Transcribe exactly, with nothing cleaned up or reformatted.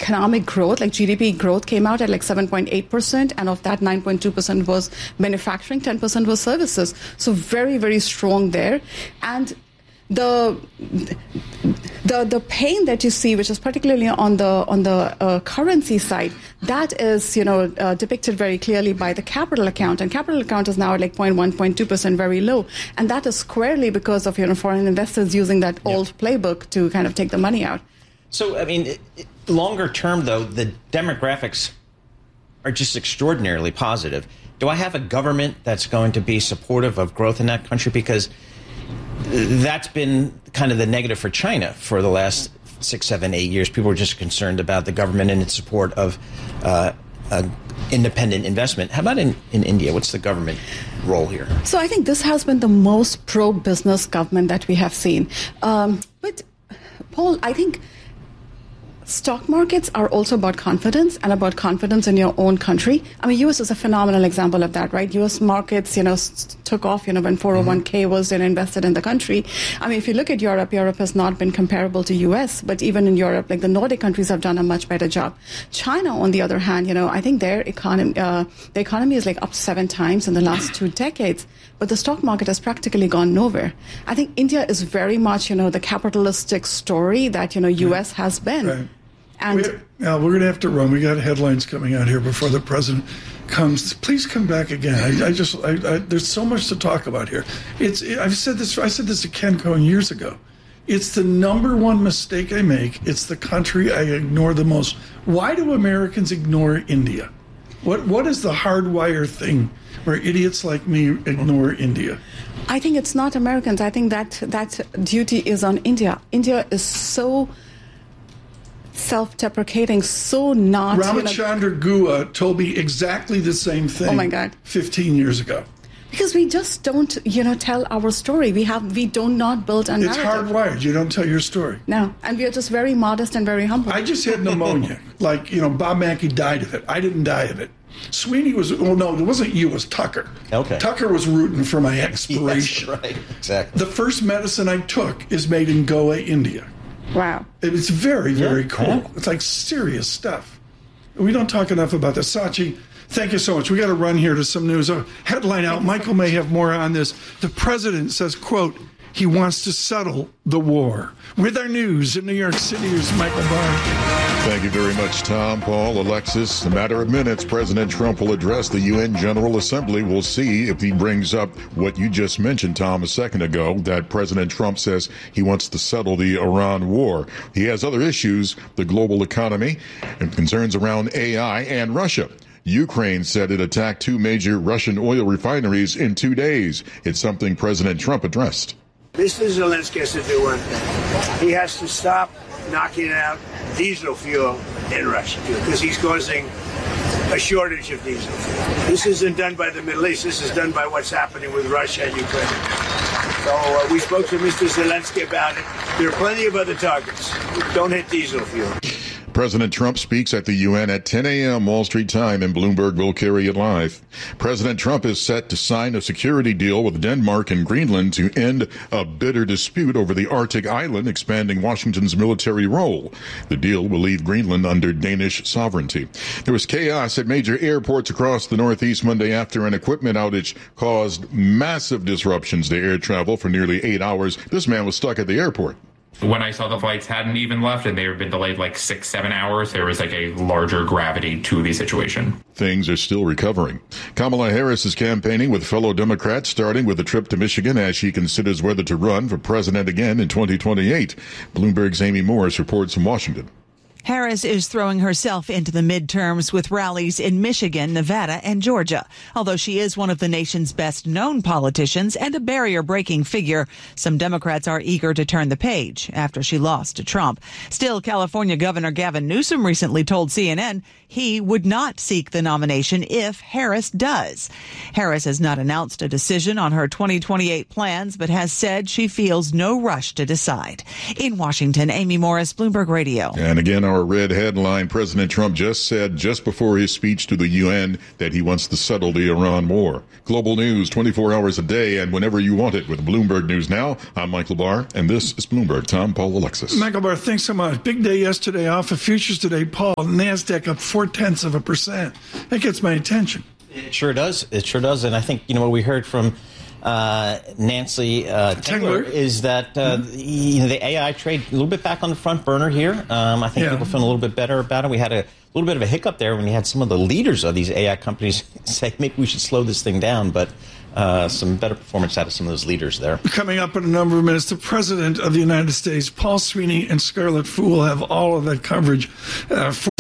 economic growth, like G D P growth came out at like seven point eight percent, and of that nine point two percent was manufacturing, ten percent was services. So very, very strong there. And the the the pain that you see, which is particularly on the on the uh, currency side, that is, you know, uh, depicted very clearly by the capital account, and capital account is now at like zero point one, zero point two percent, very low, and that is squarely because of, you know, foreign investors using that yep. old playbook to kind of take the money out. So, I mean, it, it, longer term, though, the demographics are just extraordinarily positive. Do I have a government that's going to be supportive of growth in that country? Because that's been kind of the negative for China for the last six, seven, eight years. People are just concerned about the government and its support of uh, uh, independent investment. How about in, in India? What's the government role here? So I think this has been the most pro-business government that we have seen. Um, but, Paul, I think stock markets are also about confidence and about confidence in your own country. I mean, U S is a phenomenal example of that, right? U S markets, you know, s- took off, you know, when four oh one k was you know, invested in the country. I mean, if you look at Europe, Europe has not been comparable to U S, but even in Europe, like the Nordic countries have done a much better job. China, on the other hand, you know, I think their economy, uh, the economy is like up seven times in the last two decades, but the stock market has practically gone nowhere. I think India is very much, you know, the capitalistic story that, you know, U S has been. Right. And we, now we're going to have to run. We got headlines coming out here before the president comes. Please come back again. I, I just I, I, there's so much to talk about here. It's I've said this. I said this to Ken Cohen years ago. It's the number one mistake I make. It's the country I ignore the most. Why do Americans ignore India? What what is the hardwire thing where idiots like me ignore India? I think it's not Americans. I think that that duty is on India. India is so self-deprecating, so not... Ramachandra you know, Gua told me exactly the same thing. Oh my God. fifteen years ago. Because we just don't, you know, tell our story. We have, we do not build a narrative. It's hardwired. You don't tell your story. No, and we are just very modest and very humble. I just had pneumonia. Like, you know, Bob Mackey died of it. I didn't die of it. Sweeney was, well, no, it wasn't you, it was Tucker. Okay. Tucker was rooting for my expiration. Yes, right, exactly. The first medicine I took is made in Goa, India. Wow. It's very, very yeah, cool. yeah. It's like serious stuff. We don't talk enough about this. Sachi, thank you so much. We got to run here to some news. A headline out. Michael may have more on this. The president says, quote, he wants to settle the war. With our news in New York City, here's Michael Barr. Thank you very much, Tom, Paul, Alexis. In a matter of minutes, President Trump will address the U N General Assembly. We'll see if he brings up what you just mentioned, Tom, a second ago, that President Trump says he wants to settle the Iran war. He has other issues, the global economy, and concerns around A I and Russia. Ukraine said it attacked two major Russian oil refineries in two days. It's something President Trump addressed. Mister Zelensky has to do one thing. He has to stop knocking out diesel fuel in Russia because he's causing a shortage of diesel fuel. This isn't done by the Middle East. This is done by what's happening with Russia and Ukraine. So uh, we spoke to Mister Zelensky about it. There are plenty of other targets. Don't hit diesel fuel. President Trump speaks at the U N at ten a.m. Wall Street time, and Bloomberg will carry it live. President Trump is set to sign a security deal with Denmark and Greenland to end a bitter dispute over the Arctic island, expanding Washington's military role. The deal will leave Greenland under Danish sovereignty. There was chaos at major airports across the Northeast Monday after an equipment outage caused massive disruptions to air travel for nearly eight hours. This man was stuck at the airport. When I saw the flights hadn't even left and they had been delayed like six, seven hours, there was like a larger gravity to the situation. Things are still recovering. Kamala Harris is campaigning with fellow Democrats, starting with a trip to Michigan as she considers whether to run for president again in twenty twenty-eight. Bloomberg's Amy Morris reports from Washington. Harris is throwing herself into the midterms with rallies in Michigan, Nevada, and Georgia. Although she is one of the nation's best-known politicians and a barrier-breaking figure, some Democrats are eager to turn the page after she lost to Trump. Still, California Governor Gavin Newsom recently told C N N he would not seek the nomination if Harris does. Harris has not announced a decision on her twenty twenty-eight plans, but has said she feels no rush to decide. In Washington, Amy Morris, Bloomberg Radio. And again, our our red headline. President Trump just said just before his speech to the U N that he wants to settle the Iran war. Global news twenty-four hours a day and whenever you want it with Bloomberg News Now. I'm Michael Barr, and this is Bloomberg. Tom, Paul, Alexis. Michael Barr, thanks so much. Big day yesterday off of futures today. Paul, NASDAQ up four-tenths of a percent. That gets my attention. It sure does. It sure does. And I think, you know, what we heard from uh, Nancy uh, Tengler is that uh, mm-hmm. you know, the A I trade a little bit back on the front burner here. Um, I think yeah. people feel a little bit better about it. We had a little bit of a hiccup there when you had some of the leaders of these A I companies say maybe we should slow this thing down, but uh, some better performance out of some of those leaders there. Coming up in a number of minutes, the President of the United States, Paul Sweeney and Scarlett Fu will have all of that coverage uh, for